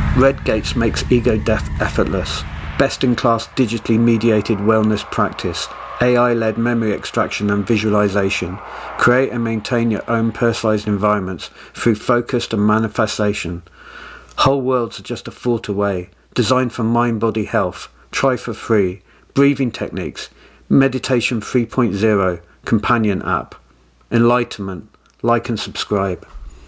Red Gates makes ego death effortless. Best-in-class digitally mediated wellness practice, AI-led memory extraction and visualization. Create and maintain your own personalized environments through focused and manifestation. Whole worlds are just a thought away. Designed for mind-body health. Try for free. Breathing techniques. Meditation 3.0. Companion app. Enlightenment. Like and subscribe.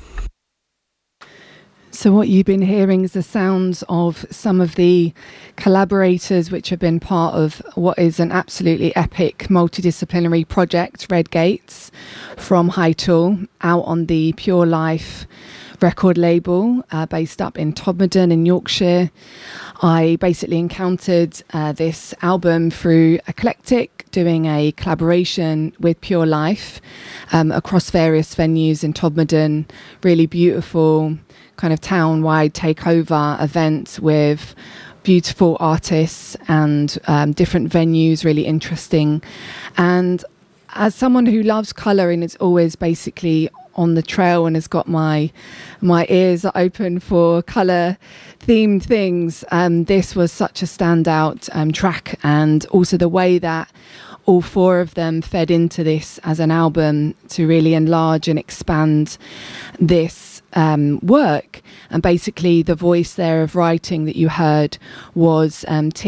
So what you've been hearing is the sounds of some of the collaborators which have been part of what is an absolutely epic multidisciplinary project, Red Gates, from Hytale, out on the Pure Life record label, based up in Todmorden in Yorkshire. I basically encountered this album through Eclectic, doing a collaboration with Pure Life across various venues in Todmorden. Really beautiful kind of town-wide takeover event with beautiful artists and different venues, really interesting. And as someone who loves colour and is always basically on the trail and has got my ears open for colour themed things, this was such a standout track, and also the way that all four of them fed into this as an album to really enlarge and expand this work. And basically the voice there of writing that you heard was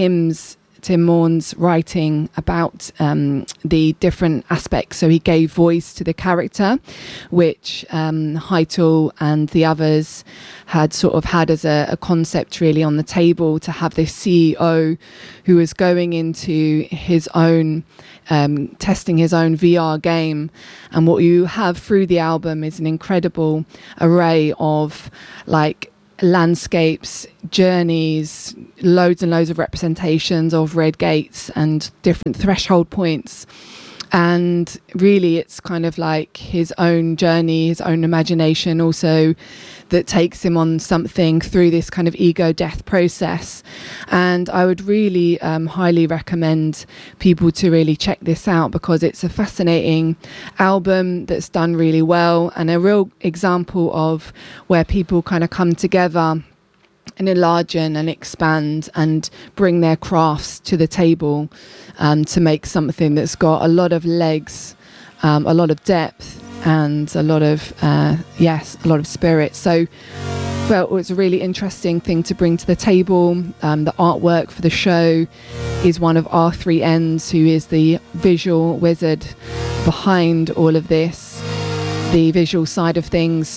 Tim Maughan's writing about the different aspects. So he gave voice to the character, which Hytale and the others had sort of had as a concept really on the table, to have this CEO who was going into his own testing his own VR game. And what you have through the album is an incredible array of like landscapes, journeys, loads and loads of representations of Red Gates and different threshold points. And really it's kind of like his own journey, his own imagination also, that takes him on something through this kind of ego death process. And I would really highly recommend people to really check this out, because it's a fascinating album that's done really well, and a real example of where people kind of come together and enlarge and expand and bring their crafts to the table to make something that's got a lot of legs, a lot of depth, and a lot of spirit. So felt it was a really interesting thing to bring to the table. The artwork for the show is one of R3Ns, who is the visual wizard behind all of this, the visual side of things.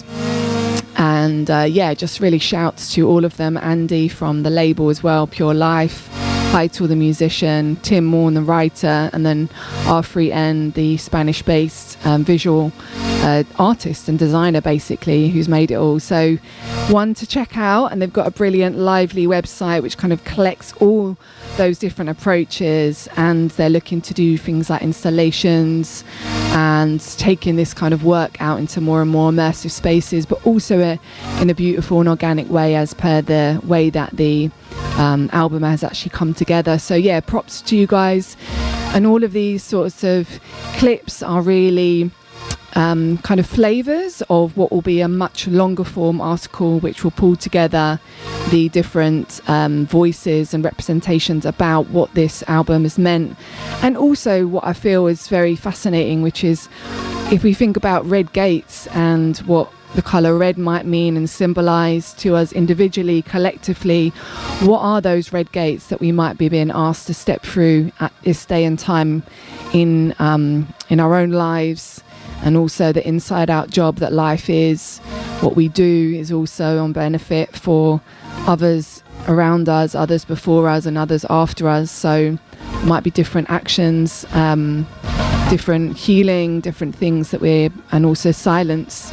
And just really shouts to all of them. Andy from the label as well, Pure Life, Hytale the musician, Tim Maughan the writer, and then R3N, the Spanish-based visual artist and designer basically, who's made it all. So one to check out, and they've got a brilliant lively website which kind of collects all those different approaches, and they're looking to do things like installations and taking this kind of work out into more and more immersive spaces, but also in a beautiful and organic way, as per the way that the album has actually come together. So yeah, props to you guys. And all of these sorts of clips are really kind of flavors of what will be a much longer form article, which will pull together the different voices and representations about what this album has meant. And also what I feel is very fascinating, which is if we think about Red Gates and what the colour red might mean and symbolise to us individually, collectively, what are those red gates that we might be being asked to step through at this day and time in our own lives? And also the inside out job that life is. What we do is also on benefit for others around us, others before us and others after us. So it might be different actions, different healing, different things that and also silence,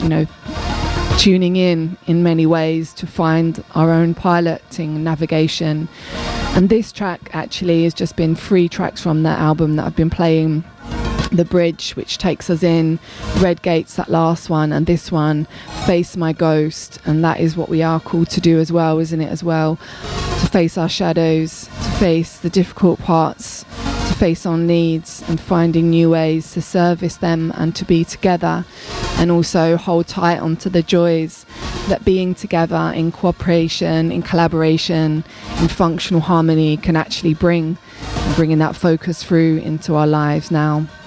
tuning in many ways to find our own piloting navigation. And this track actually has just been 3 tracks from that album that I've been playing. The Bridge, which takes us in, Red Gates, that last one, and this one, Face My Ghost. And that is what we are called to do as well, isn't it, as well? To face our shadows, to face the difficult parts, to face on needs and finding new ways to service them and to be together, and also hold tight onto the joys that being together in cooperation, in collaboration, in functional harmony can actually bring, and bringing that focus through into our lives now.